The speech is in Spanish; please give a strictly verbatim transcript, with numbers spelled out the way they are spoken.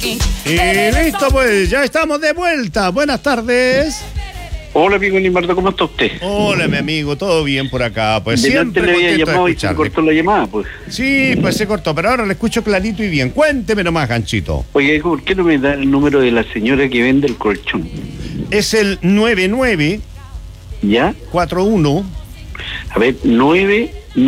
Y listo, pues, ya estamos de vuelta. Buenas tardes. Hola, amigo Nimardo, ¿cómo está usted? Hola, mi amigo, todo bien por acá. Pues Delante siempre le había contento de llamado y se escucharle. cortó la llamada, pues. Sí, pues se cortó, pero ahora le escucho clarito y bien. Cuénteme nomás, Ganchito. Oye, hijo, ¿por qué no me da el número de la señora que vende el colchón? Es el nueve nueve ¿Ya? cuatro uno A ver, nueve